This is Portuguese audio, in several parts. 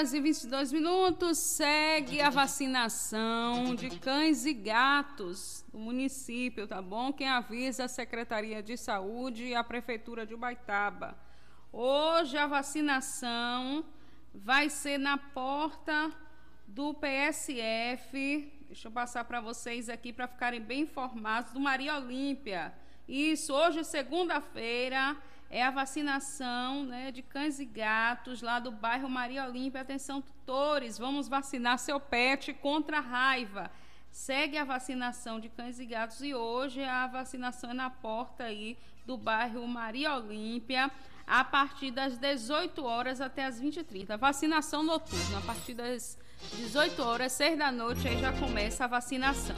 E 22 minutos, segue a vacinação de cães e gatos do município, tá bom? Quem avisa a Secretaria de Saúde e a Prefeitura de Ubaitaba. Hoje a vacinação vai ser na porta do PSF, deixa eu passar para vocês aqui para ficarem bem informados, do Maria Olímpia. Isso, hoje, segunda-feira, é a vacinação, né, de cães e gatos lá do bairro Maria Olímpia. Atenção, tutores, vamos vacinar seu pet contra a raiva. Segue a vacinação de cães e gatos e hoje a vacinação é na porta aí do bairro Maria Olímpia, a partir das 18 horas até as 20h30. Vacinação noturna, a partir das 18 horas, 6 da noite, aí já começa a vacinação.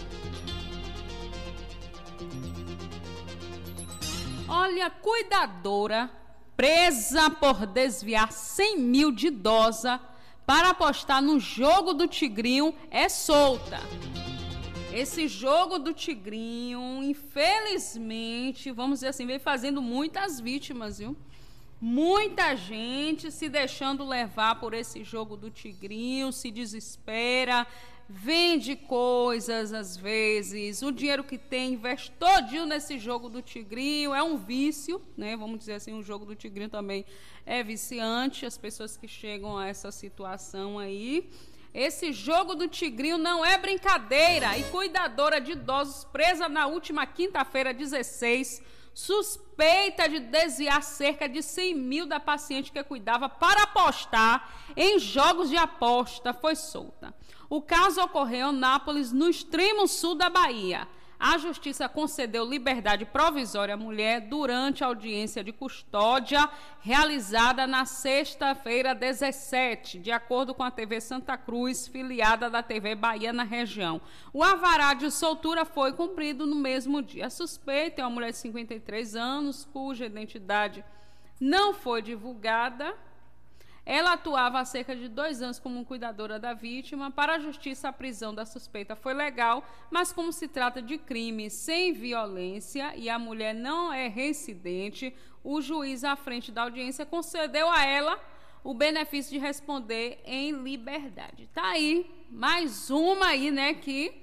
Olha, cuidadora presa por desviar 100 mil de idosa para apostar no jogo do Tigrinho é solta. Esse jogo do Tigrinho, infelizmente, vamos dizer assim, vem fazendo muitas vítimas, viu? Muita gente se deixando levar por esse jogo do Tigrinho, se desespera, vende coisas às vezes, o dinheiro que tem investe todinho nesse jogo do Tigrinho, é um vício, né? Vamos dizer assim, o jogo do Tigrinho também é viciante, as pessoas que chegam a essa situação aí. Esse jogo do Tigrinho não é brincadeira, e cuidadora de idosos presa na última quinta-feira, 16, suspeita de desviar cerca de 100 mil da paciente que cuidava para apostar em jogos de aposta, foi solta. O caso ocorreu em Nápoles, no extremo sul da Bahia. A justiça concedeu liberdade provisória à mulher durante a audiência de custódia realizada na sexta-feira 17, de acordo com a TV Santa Cruz, filiada da TV Bahia na região. O alvará de soltura foi cumprido no mesmo dia. A suspeita é uma mulher de 53 anos, cuja identidade não foi divulgada. Ela atuava há cerca de 2 anos como cuidadora da vítima. Para a justiça, a prisão da suspeita foi legal, mas como se trata de crime sem violência e a mulher não é reincidente, o juiz, à frente da audiência, concedeu a ela o benefício de responder em liberdade. Tá aí, mais uma aí, né, que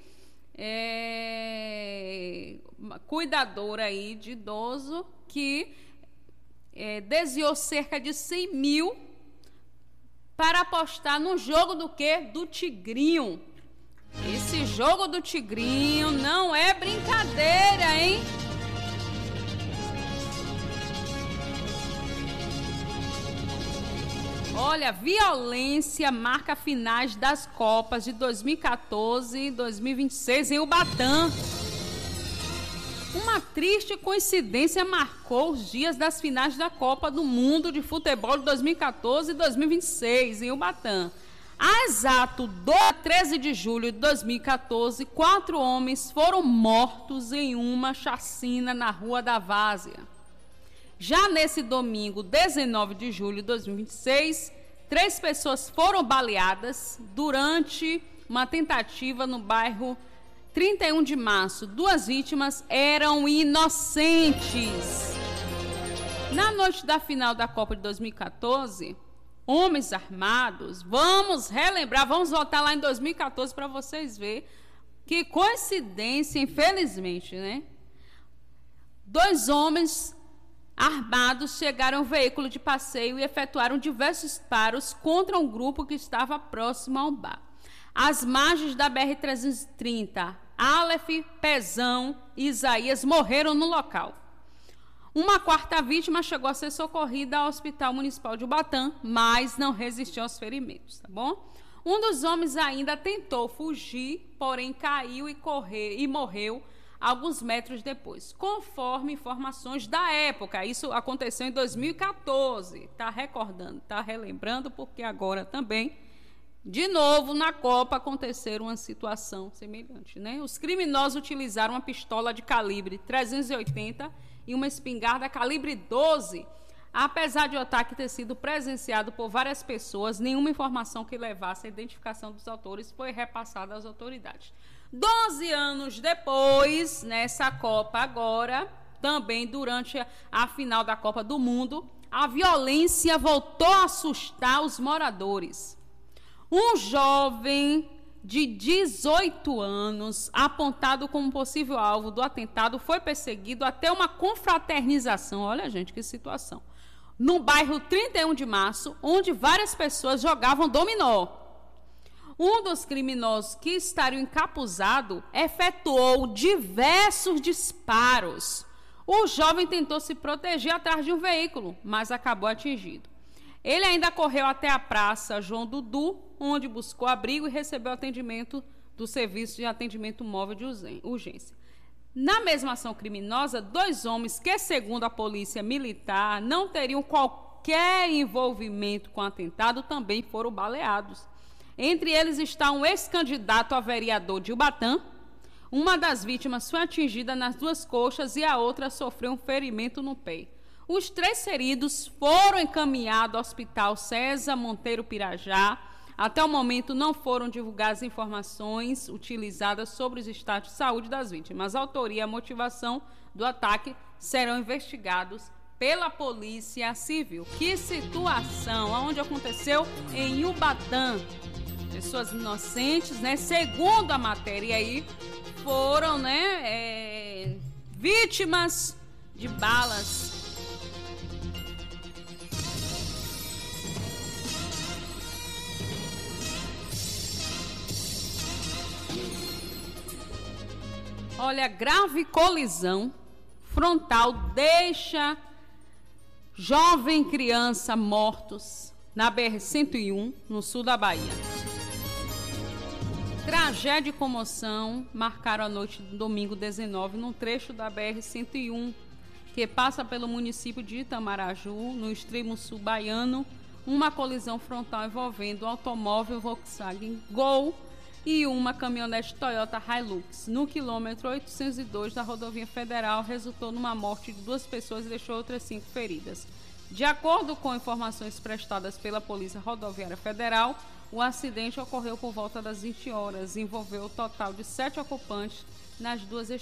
uma cuidadora aí de idoso que desviou cerca de 100 mil para apostar no jogo do quê? Do Tigrinho. Esse jogo do Tigrinho não é brincadeira, hein? Olha, violência marca finais das Copas de 2014 e 2026 em Ubatã. Uma triste coincidência marcou os dias das finais da Copa do Mundo de Futebol de 2014 e 2026, em Ubatã. Há exato 13 de julho de 2014, 4 homens foram mortos em uma chacina na Rua da Várzea. Já nesse domingo, 19 de julho de 2026, 3 pessoas foram baleadas durante uma tentativa no bairro 31 de março, 2 vítimas eram inocentes. Na noite da final da Copa de 2014, homens armados, vamos relembrar, vamos voltar lá em 2014 para vocês verem que coincidência, infelizmente, né? 2 homens armados chegaram ao veículo de passeio e efetuaram diversos disparos contra um grupo que estava próximo a um bar. Às margens da BR-330, Aleph, Pezão e Isaías morreram no local. Uma 4ª vítima chegou a ser socorrida ao Hospital Municipal de Ubatã, mas não resistiu aos ferimentos, tá bom? Um dos homens ainda tentou fugir, porém caiu e morreu alguns metros depois, conforme informações da época. Isso aconteceu em 2014, tá recordando, tá relembrando, porque agora também, de novo, na Copa aconteceu uma situação semelhante, né? Os criminosos utilizaram uma pistola de calibre 380 e uma espingarda calibre 12. Apesar de o ataque ter sido presenciado por várias pessoas, nenhuma informação que levasse à identificação dos autores foi repassada às autoridades. 12 anos depois, nessa Copa agora, também durante a final da Copa do Mundo, a violência voltou a assustar os moradores. Um jovem de 18 anos, apontado como possível alvo do atentado, foi perseguido até uma confraternização, olha gente, que situação, no bairro 31 de Março, onde várias pessoas jogavam dominó. Um dos criminosos que estariam encapuzado efetuou diversos disparos. O jovem tentou se proteger atrás de um veículo, mas acabou atingido. Ele ainda correu até a Praça João Dudu, onde buscou abrigo e recebeu atendimento do Serviço de Atendimento Móvel de Urgência. Na mesma ação criminosa, 2 homens que, segundo a polícia militar, não teriam qualquer envolvimento com o atentado, também foram baleados. Entre eles está um ex-candidato a vereador de Ubatã. Uma das vítimas foi atingida nas 2 coxas e a outra sofreu um ferimento no pé. Os 3 feridos foram encaminhados ao Hospital César Monteiro Pirajá. Até o momento não foram divulgadas informações utilizadas sobre os estados de saúde das vítimas. A autoria e a motivação do ataque serão investigados pela Polícia Civil. Que situação! Aonde aconteceu? Em Ubatã. Pessoas inocentes, né? Segundo a matéria aí, foram, né, vítimas de balas. Olha, grave colisão frontal deixa jovem e criança mortos na BR-101, no sul da Bahia. Tragédia e comoção marcaram a noite do domingo 19 num trecho da BR-101, que passa pelo município de Itamaraju, no extremo sul baiano, uma colisão frontal envolvendo um automóvel Volkswagen Gol e uma caminhonete Toyota Hilux. No quilômetro 802 da rodovia federal, resultou numa morte de 2 pessoas e deixou outras 5 feridas. De acordo com informações prestadas pela Polícia Rodoviária Federal, o acidente ocorreu por volta das 20 horas, envolveu um total de 7 ocupantes nas duas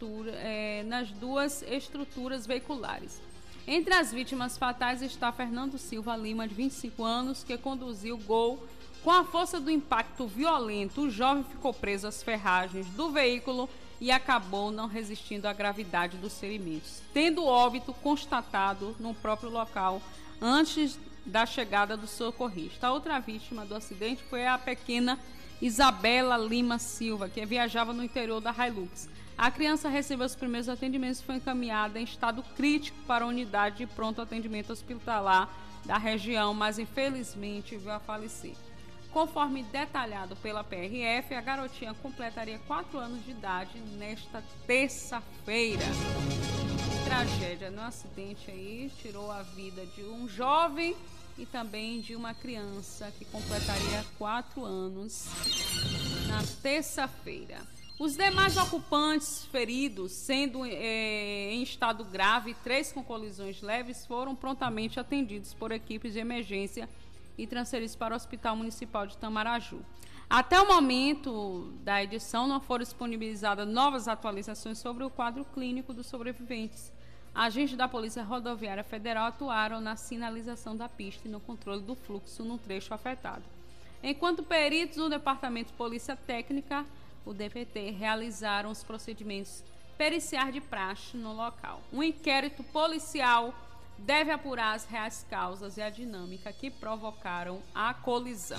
estruturas veiculares. Entre as vítimas fatais está Fernando Silva Lima, de 25 anos, que conduziu o Gol. Com a força do impacto violento, o jovem ficou preso às ferragens do veículo e acabou não resistindo à gravidade dos ferimentos, tendo óbito constatado no próprio local antes da chegada do socorrista. A outra vítima do acidente foi a pequena Isabela Lima Silva, que viajava no interior da Hilux. A criança recebeu os primeiros atendimentos e foi encaminhada em estado crítico para a unidade de pronto atendimento hospitalar da região, mas infelizmente veio a falecer. Conforme detalhado pela PRF, a garotinha completaria 4 anos de idade nesta terça-feira. Tragédia no acidente aí, tirou a vida de um jovem e também de uma criança que completaria 4 anos na terça-feira. Os demais ocupantes feridos, sendo em estado grave, 3 com colisões leves, foram prontamente atendidos por equipes de emergência e transferidos para o Hospital Municipal de Itamaraju. Até o momento da edição, não foram disponibilizadas novas atualizações sobre o quadro clínico dos sobreviventes. Agentes da Polícia Rodoviária Federal atuaram na sinalização da pista e no controle do fluxo no trecho afetado. Enquanto peritos do Departamento de Polícia Técnica, o DPT, realizaram os procedimentos periciais de praxe no local. Um inquérito policial deve apurar as reais causas e a dinâmica que provocaram a colisão.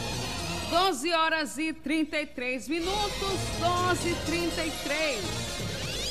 12 horas e 33 minutos, 12h33.